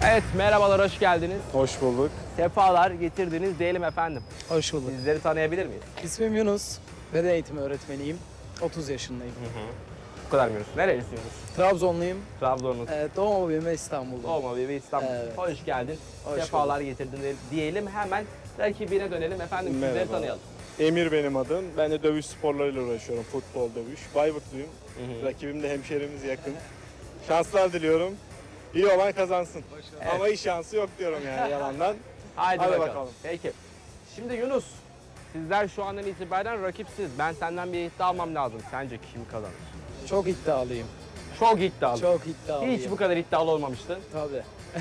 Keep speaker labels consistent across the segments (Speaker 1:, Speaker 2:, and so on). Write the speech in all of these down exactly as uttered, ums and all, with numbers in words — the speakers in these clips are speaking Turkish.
Speaker 1: Evet, merhabalar, hoş geldiniz.
Speaker 2: Hoş bulduk.
Speaker 1: Sefalar getirdiniz diyelim efendim.
Speaker 3: Hoş bulduk.
Speaker 1: Sizleri tanıyabilir miyiz?
Speaker 3: İsmim Yunus. Beden eğitimi öğretmeniyim. otuz yaşındayım.
Speaker 1: Bu kadar mı Yunus? Nerelisiniz?
Speaker 3: Trabzonluyum.
Speaker 1: Trabzonlu.
Speaker 3: Ee, doğma büyüme İstanbul'da.
Speaker 1: Olma bir İstanbul.
Speaker 3: Evet.
Speaker 1: Hoş geldin.
Speaker 3: Hoş
Speaker 1: Sefalar getirdin diyelim. Hemen rakibine dönelim efendim. Sizleri
Speaker 2: Merhaba.
Speaker 1: tanıyalım.
Speaker 2: Emir benim adım. Ben de dövüş sporlarıyla uğraşıyorum. Futbol, dövüş. Bayburtluyum.
Speaker 1: hı.
Speaker 2: Rakibim de hemşehrimiz yakın. Şanslar diliyorum. İyi olan kazansın. Ama iyi şansı yok diyorum yani yalandan.
Speaker 1: Haydi,
Speaker 2: Hadi
Speaker 1: bakalım.
Speaker 2: bakalım.
Speaker 1: Peki. Şimdi Yunus, sizler şu andan itibaren rakipsiz. Ben senden bir iddia almam lazım. Sence kim kazanır?
Speaker 3: Çok iddialıyım.
Speaker 1: Çok iddialı.
Speaker 3: Çok iddialıyım.
Speaker 1: Hiç bu kadar iddialı olmamıştın.
Speaker 3: Tabii.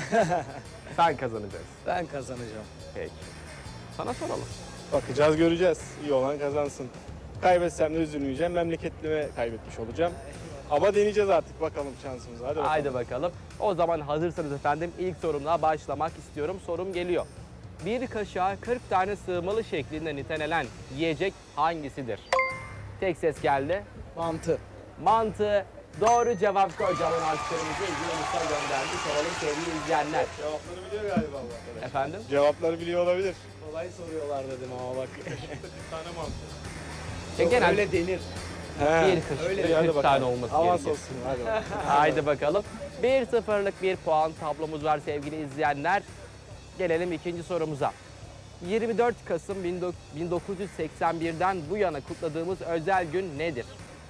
Speaker 1: Sen kazanacaksın.
Speaker 3: Ben kazanacağım.
Speaker 1: Peki. Sana soralım.
Speaker 2: Bakacağız, göreceğiz. İyi olan kazansın. Kaybetsem de üzülmeyeceğim. Memleketliğime kaybetmiş olacağım. Ama deneyeceğiz artık. Bakalım şansımıza. Hadi bakalım.
Speaker 1: Haydi bakalım. O zaman hazırsanız efendim ilk sorumla başlamak istiyorum. Sorum geliyor. Bir kaşığa kırk tane sığmalı şeklinde nitelenen yiyecek hangisidir? Tek ses geldi.
Speaker 3: Mantı.
Speaker 1: Mantı. Doğru cevap kocaman alkışlarımızı ilgili gönderdi. Soralım sevgili izleyenler.
Speaker 2: Cevapları biliyor galiba bu arkadaş.
Speaker 1: Efendim?
Speaker 2: Cevapları biliyor olabilir.
Speaker 3: Kolay soruyorlar dedim ama bak.
Speaker 2: Bir tane mantı.
Speaker 1: E, genel
Speaker 3: Öyle denir.
Speaker 1: bir kaşık
Speaker 2: öyle.
Speaker 1: kırk
Speaker 2: Hadi
Speaker 1: tane
Speaker 2: bakalım.
Speaker 1: olması
Speaker 2: Avans
Speaker 1: gerekiyor.
Speaker 2: olsun. Hadi bakalım.
Speaker 1: Haydi bakalım. bir sıfırlık bir puan tablomuz var sevgili izleyenler. Gelelim ikinci sorumuza. yirmi dört Kasım bin dokuz yüz seksen bir'den bu yana kutladığımız özel gün nedir?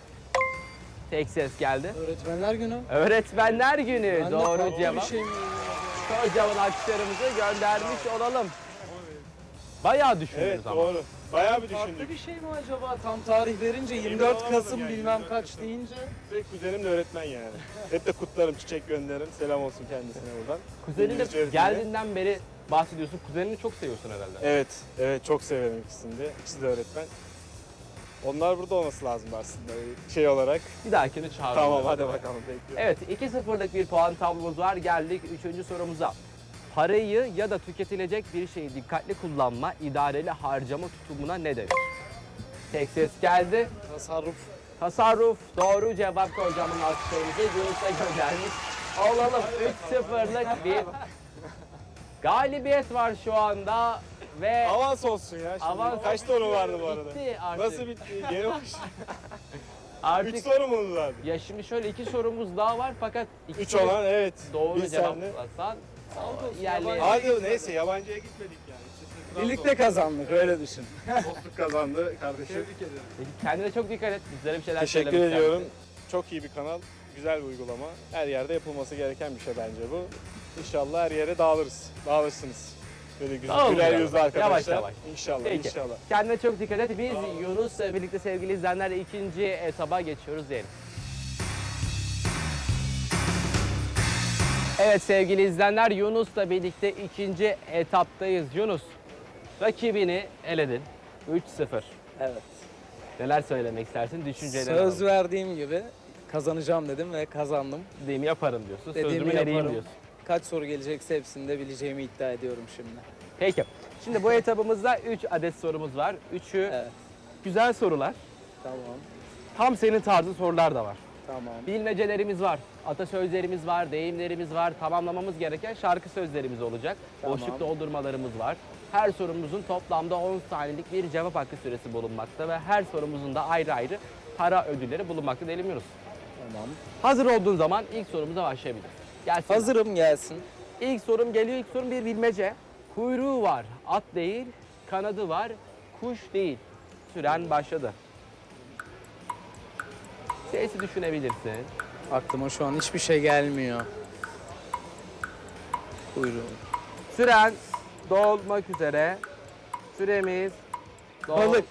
Speaker 1: Tek ses geldi.
Speaker 3: Öğretmenler günü.
Speaker 1: Öğretmenler Günü.
Speaker 3: Ben de
Speaker 1: Doğru
Speaker 3: farklı
Speaker 1: cevap.
Speaker 3: Bir şey mi?
Speaker 1: Kocaman alkışlarımızı göndermiş olalım. Bayağı düşündünüz
Speaker 2: Evet
Speaker 1: ama.
Speaker 2: doğru. Bayağı bir
Speaker 3: Farklı
Speaker 2: düşündük.
Speaker 3: bir şey mi acaba? Tam tarih verince yirmi dört
Speaker 2: olamadım
Speaker 3: Kasım
Speaker 2: yani,
Speaker 3: bilmem
Speaker 2: yirmi dört
Speaker 3: kaç
Speaker 2: Kasım.
Speaker 3: deyince.
Speaker 2: Ve kuzenim de öğretmen yani. Hep de kutlarım, çiçek gönderirim. Selam olsun kendisine buradan.
Speaker 1: Kuzenin
Speaker 2: İngilizce
Speaker 1: de
Speaker 2: öğretmeni.
Speaker 1: geldiğinden beri bahsediyorsun. Kuzenini çok seviyorsun herhalde.
Speaker 2: Evet, evet çok severim ikisini de. İkisi de öğretmen. Onlar burada olması lazım aslında şey olarak.
Speaker 1: Bir dahakini çağıralım.
Speaker 2: Tamam hadi bakalım bekliyorum.
Speaker 1: Evet, iki sıfırlık bir puan tablomuz var. Geldik üçüncü sorumuza. Parayı ya da tüketilecek bir şeyi dikkatli kullanma, idareli harcama tutumuna ne denir? Tek ses geldi.
Speaker 3: Tasarruf.
Speaker 1: Tasarruf. Doğru cevap kocaman alkışlarımızı Yunus'a göndermiş. Olalım üç sıfırlık bir galibiyet var şu anda ve
Speaker 2: Avans olsun ya. Şimdi
Speaker 1: Avans
Speaker 2: kaç soru vardı bu arada?
Speaker 1: bitti artık.
Speaker 2: Nasıl bitti? Geri baş.
Speaker 1: Artık
Speaker 2: Üç soru mu oldu abi?
Speaker 1: ya şimdi şöyle iki sorumuz daha var fakat iki
Speaker 2: Üç
Speaker 1: soru
Speaker 2: olan evet.
Speaker 1: doğru
Speaker 2: Bir saniye.
Speaker 1: cevaplasan
Speaker 3: olsun,
Speaker 1: yerleyelim.
Speaker 2: Hadi neyse yabancıya gitmedik yani.
Speaker 3: Birlikte kazandık öyle düşün.
Speaker 2: Dostluk kazandı kardeşim.
Speaker 1: Peki kendine çok dikkat et. Bizlere bir şeyler
Speaker 2: Teşekkür
Speaker 1: söylemek ister
Speaker 2: ediyorum.
Speaker 1: misin?
Speaker 2: Çok iyi bir kanal. Güzel bir uygulama. Her yerde yapılması gereken bir şey bence bu. İnşallah her yere dağılırız. Dağılırsınız. Böyle güzel,
Speaker 1: Dağılın
Speaker 2: güler
Speaker 1: ya.
Speaker 2: yüzlü arkadaşlar.
Speaker 1: Yavaş yavaş.
Speaker 2: İnşallah,
Speaker 1: Peki.
Speaker 2: inşallah.
Speaker 1: Kendine çok dikkat et. Biz Yunus'la birlikte sevgili izleyenlerle ikinci etaba geçiyoruz diyelim. Evet sevgili izleyenler, Yunus'la birlikte ikinci etaptayız. Yunus, rakibini eledin. üç sıfır.
Speaker 3: Evet.
Speaker 1: Neler söylemek istersin? Düşüncelerini
Speaker 3: Söz
Speaker 1: alalım.
Speaker 3: verdiğim gibi kazanacağım dedim ve kazandım.
Speaker 1: Dediğimi yaparım diyorsun.
Speaker 3: Dediğimi
Speaker 1: Sözümü vereyim
Speaker 3: yaparım.
Speaker 1: diyorsun.
Speaker 3: Kaç soru gelecekse hepsini de bileceğimi iddia ediyorum şimdi.
Speaker 1: Peki. Şimdi bu etabımızda üç adet sorumuz var. Üçü
Speaker 3: Evet.
Speaker 1: güzel sorular.
Speaker 3: Tamam.
Speaker 1: Tam senin tarzın sorular da var.
Speaker 3: Tamam.
Speaker 1: Bilmecelerimiz var, atasözlerimiz var, deyimlerimiz var, tamamlamamız gereken şarkı sözlerimiz olacak.
Speaker 3: Tamam.
Speaker 1: Boşluk doldurmalarımız var. Her sorumuzun toplamda on saniyelik bir cevap hakkı süresi bulunmakta ve her sorumuzun da ayrı ayrı para ödülleri bulunmakta diyelim Yunus.
Speaker 3: Tamam.
Speaker 1: Hazır olduğun zaman ilk sorumuza başlayabiliriz. Gelsin.
Speaker 3: Hazırım gelsin.
Speaker 1: İlk sorum geliyor. İlk sorum bir bilmece. Kuyruğu var, at değil, kanadı var, kuş değil. Süren başladı. Sesi düşünebilirsin.
Speaker 3: Aklıma şu an hiçbir şey gelmiyor. Buyurun.
Speaker 1: Süren dolmak üzere. Süremiz
Speaker 3: Balık.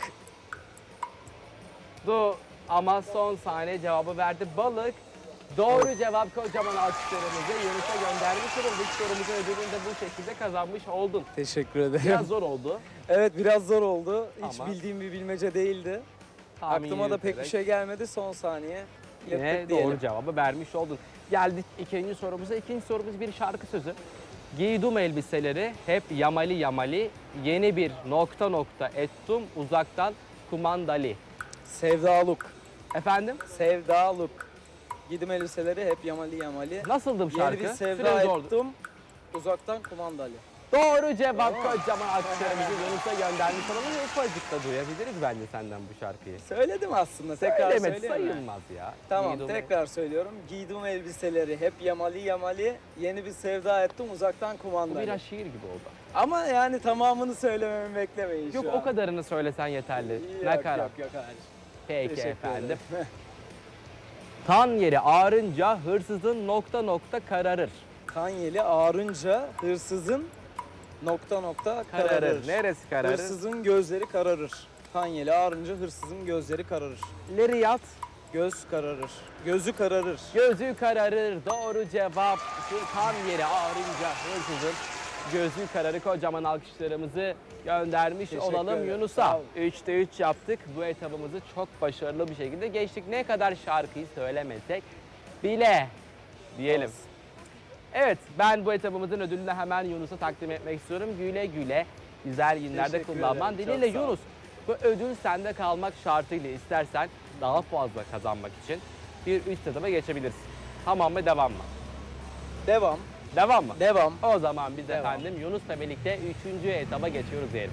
Speaker 1: doldu ama son saniye cevabı verdi. Balık. Doğru cevap, kocaman alkışlarımızı Yunus'a göndermiş olduk. İlk sorumuzun ödülünü de bu şekilde kazanmış oldun.
Speaker 3: Teşekkür ederim.
Speaker 1: Biraz zor oldu.
Speaker 3: Evet biraz zor oldu. Hiç
Speaker 1: Ama-
Speaker 3: bildiğim bir bilmece değildi.
Speaker 1: Tahmin
Speaker 3: Aklıma da pek bir
Speaker 1: yürüterek
Speaker 3: şey gelmedi. Son saniye
Speaker 1: Yine
Speaker 3: yaptık
Speaker 1: doğru
Speaker 3: diyelim.
Speaker 1: cevabı vermiş oldun. Geldik ikinci sorumuza. İkinci sorumuz bir şarkı sözü. Giydum elbiseleri hep yamali yamali, yeni bir nokta nokta ettum uzaktan kumandali.
Speaker 3: Sevdaluk.
Speaker 1: Efendim?
Speaker 3: Sevdaluk. Giydim elbiseleri hep yamali yamali.
Speaker 1: Nasıldı bu şarkı?
Speaker 3: Yeni bir
Speaker 1: Süre
Speaker 3: sevda
Speaker 1: zordu.
Speaker 3: ettim. Uzaktan kumandalı.
Speaker 1: Doğru cevap.
Speaker 3: Tamam.
Speaker 1: Kocaman alkışlarımızı Yunus'a göndermiş olalım. Ufacık da duyabiliriz bence senden bu şarkıyı.
Speaker 3: Söyledim aslında. Tekrar
Speaker 1: Söylemedi
Speaker 3: söyleyeyim mi?
Speaker 1: sayılmaz ya.
Speaker 3: Tamam,
Speaker 1: Yiğit
Speaker 3: tekrar söylüyorum. Giydiğim elbiseleri hep yamalı yamalı, yeni bir sevda ettim uzaktan
Speaker 1: Bu
Speaker 3: kumandalı.
Speaker 1: biraz şiir gibi oldu.
Speaker 3: Ama yani tamamını söylememi beklemeyin
Speaker 1: Yok
Speaker 3: şu
Speaker 1: o
Speaker 3: an.
Speaker 1: kadarını söylesen yeterli.
Speaker 3: Yok,
Speaker 1: Nakarat.
Speaker 3: yok yok hayır.
Speaker 1: Peki
Speaker 3: Teşekkür
Speaker 1: efendim.
Speaker 3: ederim.
Speaker 1: Tan yeri ağrınca hırsızın nokta nokta kararır.
Speaker 3: Kan yeli ağrınca hırsızın nokta nokta kararır.
Speaker 1: Kararır. Neresi kararır?
Speaker 3: Hırsızın gözleri kararır. Kan yeli ağrınca hırsızın gözleri kararır.
Speaker 1: Leriyat.
Speaker 3: Göz kararır. Gözü kararır.
Speaker 1: Gözü kararır. Doğru cevap. Şu tan yeri ağrınca hırsızın gözü kararır. Kocaman alkışlarımızı göndermiş
Speaker 3: Teşekkür
Speaker 1: olalım
Speaker 3: ederim.
Speaker 1: Yunus'a.
Speaker 3: Sağ olun.
Speaker 1: üçte üç yaptık. Bu etabımızı çok başarılı bir şekilde geçtik. Ne kadar şarkıyı söylemesek bile diyelim.
Speaker 3: Olsun.
Speaker 1: Evet, ben bu etabımızın ödülünü hemen Yunus'a takdim etmek istiyorum. Güle güle güzel günlerde
Speaker 3: Teşekkür
Speaker 1: kullanman
Speaker 3: ederim,
Speaker 1: dileğiyle
Speaker 3: çok sağ ol.
Speaker 1: Yunus. Bu ödül sende kalmak şartıyla istersen daha fazla kazanmak için bir üst etaba geçebilirsin. Tamam mı, devam mı?
Speaker 3: Devam.
Speaker 1: Devam mı?
Speaker 3: Devam.
Speaker 1: O zaman biz
Speaker 3: Devam.
Speaker 1: efendim Yunus'la birlikte üçüncü etaba geçiyoruz diyelim.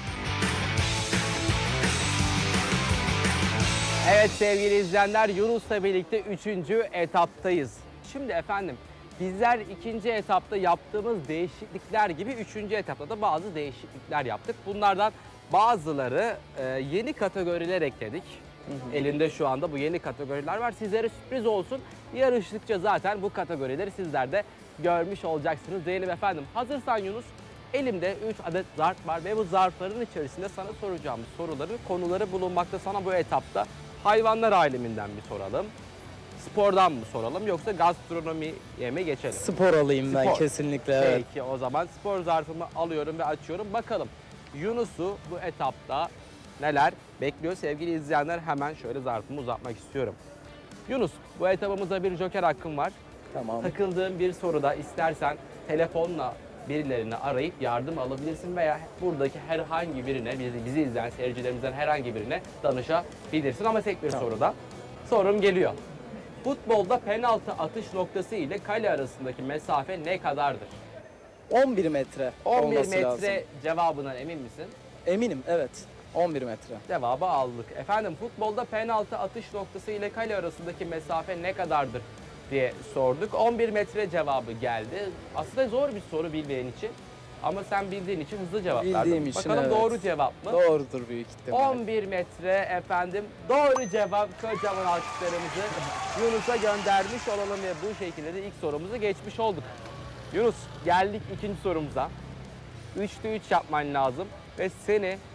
Speaker 1: Evet sevgili izleyenler, Yunus'la birlikte üçüncü etaptayız. Şimdi efendim bizler ikinci etapta yaptığımız değişiklikler gibi üçüncü etapta da bazı değişiklikler yaptık. Bunlardan bazıları e, yeni kategoriler ekledik. Elinde şu anda bu yeni kategoriler var. Sizlere sürpriz olsun. Yarıştıkça zaten bu kategorileri sizler de görmüş olacaksınız diyelim efendim. Hazırsan Yunus, elimde üç adet zarf var ve bu zarfların içerisinde sana soracağım soruların konuları bulunmakta. Sana bu etapta hayvanlar aleminden mi soralım, spordan mı soralım yoksa gastronomiye mi geçelim?
Speaker 3: Spor alayım ben
Speaker 1: Spor.
Speaker 3: kesinlikle. Evet.
Speaker 1: Peki o zaman spor zarfımı alıyorum ve açıyorum. Bakalım Yunus'u bu etapta neler bekliyor sevgili izleyenler, hemen şöyle zarfımı uzatmak istiyorum. Yunus, bu etabımızda bir joker hakkın var.
Speaker 3: Tamam.
Speaker 1: Takıldığın bir soruda istersen telefonla birilerini arayıp yardım alabilirsin veya buradaki herhangi birine, bizi, bizi izleyen seyircilerimizden herhangi birine danışabilirsin ama tek bir
Speaker 3: Tamam.
Speaker 1: soruda. Sorum geliyor. Futbolda penaltı atış noktası ile kale arasındaki mesafe ne kadardır?
Speaker 3: on bir metre
Speaker 1: on bir
Speaker 3: olması
Speaker 1: metre
Speaker 3: lazım.
Speaker 1: cevabından emin misin?
Speaker 3: Eminim evet. on bir metre.
Speaker 1: Cevabı aldık. Efendim futbolda penaltı atış noktası ile kale arasındaki mesafe ne kadardır diye sorduk. on bir metre cevabı geldi. Aslında zor bir soru bilmeyen için. Ama sen bildiğin için hızlı cevap verdin.
Speaker 3: Bildiğim için,
Speaker 1: Bakalım
Speaker 3: evet.
Speaker 1: doğru cevap mı?
Speaker 3: Doğrudur büyük ihtimal.
Speaker 1: on bir metre efendim. Doğru cevap. Kocaman alkışlarımızı Yunus'a göndermiş olalım ve bu şekilde de ilk sorumuzu geçmiş olduk. Yunus, geldik ikinci sorumuza. üçte üç yapman lazım ve seni